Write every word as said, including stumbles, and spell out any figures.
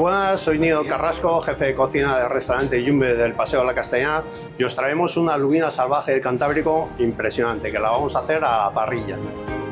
buenas, soy Nino Carrasco, jefe de cocina del restaurante Yumbe del Paseo de la Castellana, y os traemos una lubina salvaje del Cantábrico impresionante, que la vamos a hacer a la parrilla.